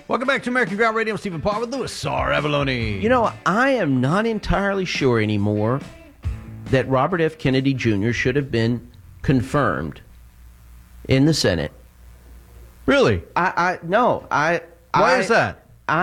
Welcome back to American Ground Radio. I'm Stephen Paul with Louis R. Avalone. You know, I am not entirely sure anymore that Robert F. Kennedy Jr. should have been confirmed in the Senate. Really? No. Why is that?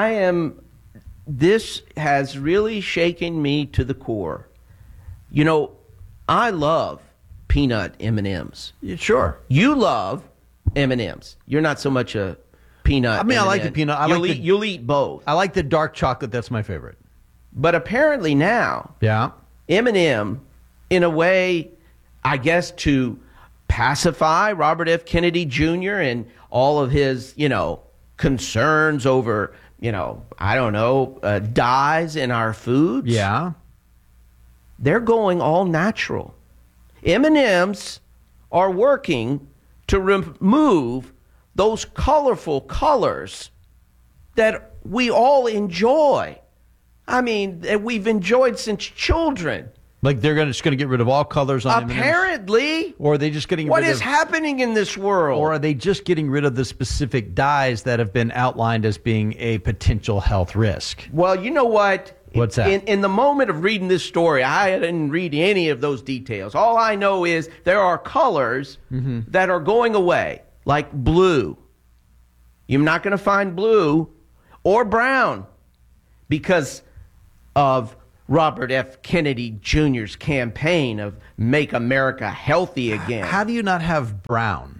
This has really shaken me to the core. You know, I love peanut M&Ms. Sure. You love M&Ms. You're not so much a peanut. I mean, M&M. I like the peanut. You'll eat both. I like the dark chocolate. That's my favorite. But apparently now, Yeah. M&M, in a way, I guess, to pacify Robert F. Kennedy Jr. and all of his, concerns over, dyes in our foods. Yeah. They're going all natural. M&Ms are working to remove those colorful colors that we all enjoy. I mean, that we've enjoyed since children. Like they're just going to get rid of all colors on M&Ms? Apparently. Or are they just getting What rid is happening in this world? Or are they just getting rid of the specific dyes that have been outlined as being a potential health risk? Well, you know what? What's that? In the moment of reading this story, I didn't read any of those details. All I know is there are colors that are going away, like blue. You're not going to find blue or brown because of Robert F. Kennedy Jr.'s campaign of Make America Healthy Again. How do you not have brown?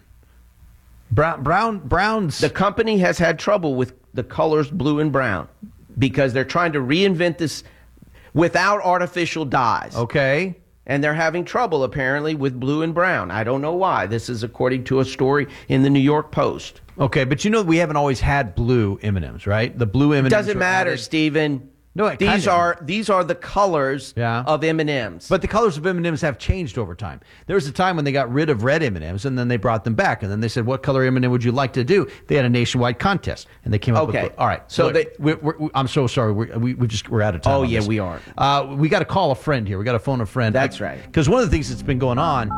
Brown's... The company has had trouble with the colors blue and brown because they're trying to reinvent this without artificial dyes. Okay. And they're having trouble, apparently, with blue and brown. I don't know why. This is according to a story in the New York Post. Okay, but we haven't always had blue M&Ms, right? The blue M&Ms Doesn't matter, Stephen. No, these are the colors of M&Ms. But the colors of M&Ms have changed over time. There was a time when they got rid of red M&Ms, and then they brought them back, and then they said, "What color M&M would you like to do?" They had a nationwide contest, and they came up with. All right, so I'm so sorry. We're out of time. Oh yeah, we are. We got to call a friend here. We got to phone a friend. That's right. Because one of the things that's been going on,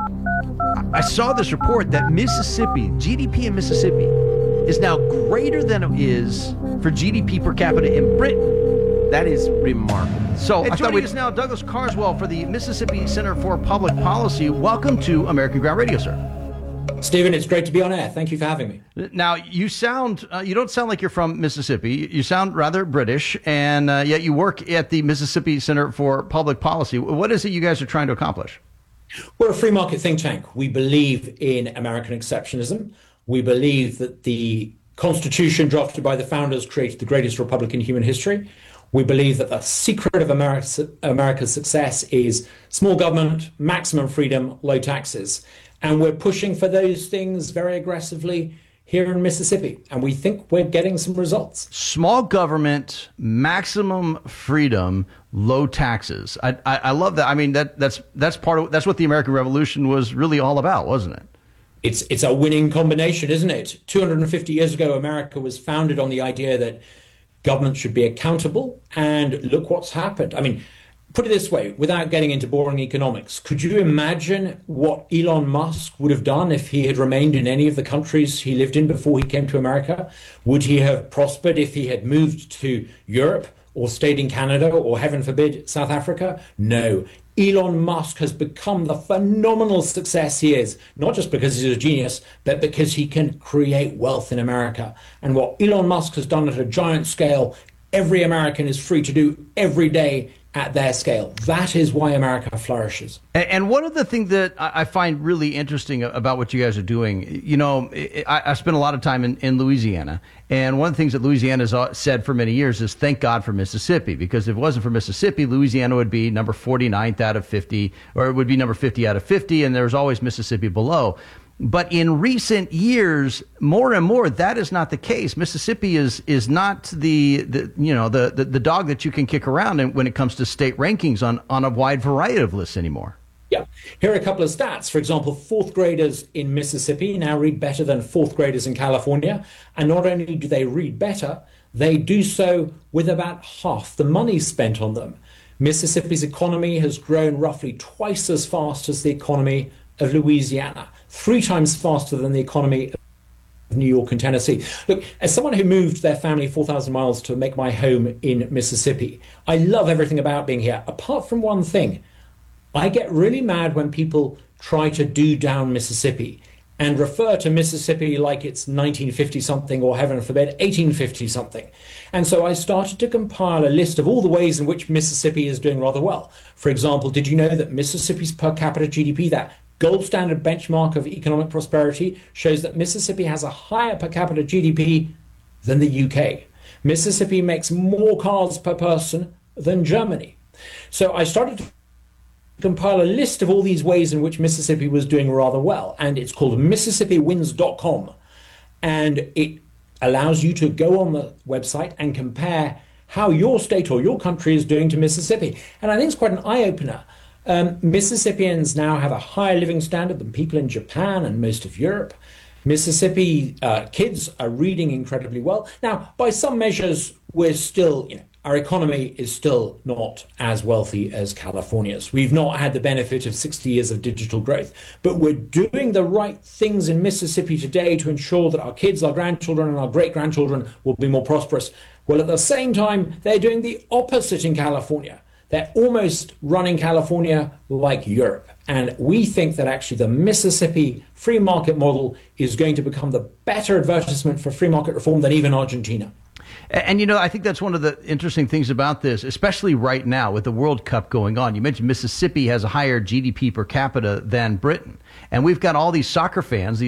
I saw this report that Mississippi GDP in Mississippi is now greater than it is for GDP per capita in Britain. That is remarkable. So, joining us now, Douglas Carswell for the Mississippi Center for Public Policy. Welcome to American Ground Radio, sir. Stephen, it's great to be on air. Thank you for having me. Now, you don't sound like you're from Mississippi. You sound rather British, and yet you work at the Mississippi Center for Public Policy. What is it you guys are trying to accomplish? We're a free market think tank. We believe in American exceptionalism. We believe that the Constitution drafted by the founders created the greatest republic in human history. We believe that the secret of America's success is small government, maximum freedom, low taxes. And we're pushing for those things very aggressively here in Mississippi. And we think we're getting some results. Small government, maximum freedom, low taxes. I love that. I mean, that's what the American Revolution was really all about, wasn't it? It's a winning combination, isn't it? 250 years ago, America was founded on the idea that government should be accountable, and look what's happened. I mean, put it this way, without getting into boring economics, could you imagine what Elon Musk would have done if he had remained in any of the countries he lived in before he came to America? Would he have prospered if he had moved to Europe or stayed in Canada or, heaven forbid, South Africa? No. Elon Musk has become the phenomenal success he is, not just because he's a genius, but because he can create wealth in America. And what Elon Musk has done at a giant scale, every American is free to do every day at their scale. That is why America flourishes. And one of the things that I find really interesting about what you guys are doing, I spent a lot of time in Louisiana. And one of the things that Louisiana has said for many years is thank God for Mississippi, because if it wasn't for Mississippi, Louisiana would be number 49th out of 50, or it would be number 50 out of 50, and there's always Mississippi below. But in recent years, more and more, that is not the case. Mississippi is not the dog that you can kick around when it comes to state rankings on a wide variety of lists anymore. Yeah. Here are a couple of stats. For example, fourth graders in Mississippi now read better than fourth graders in California. And not only do they read better, they do so with about half the money spent on them. Mississippi's economy has grown roughly twice as fast as the economy of Louisiana, 3 times faster than the economy New York and Tennessee. Look, as someone who moved their family 4,000 miles to make my home in Mississippi, I love everything about being here, apart from one thing. I get really mad when people try to do down Mississippi and refer to Mississippi like it's 1950 something, or heaven forbid, 1850 something. And so I started to compile a list of all the ways in which Mississippi is doing rather well. For example, did you know that Mississippi's per capita GDP, that gold standard benchmark of economic prosperity, shows that Mississippi has a higher per capita GDP than the UK. Mississippi makes more cars per person than Germany. So I started to compile a list of all these ways in which Mississippi was doing rather well, and it's called MississippiWins.com, and it allows you to go on the website and compare how your state or your country is doing to Mississippi. And I think it's quite an eye-opener. Mississippians now have a higher living standard than people in Japan and most of Europe. Mississippi kids are reading incredibly well. Now, by some measures, we're still, our economy is still not as wealthy as California's. We've not had the benefit of 60 years of digital growth, but we're doing the right things in Mississippi today to ensure that our kids, our grandchildren, and our great-grandchildren will be more prosperous. Well, at the same time, they're doing the opposite in California. They're almost running California like Europe. And we think that actually the Mississippi free market model is going to become the better advertisement for free market reform than even Argentina. And, I think that's one of the interesting things about this, especially right now with the World Cup going on. You mentioned Mississippi has a higher GDP per capita than Britain. And we've got all these soccer fans,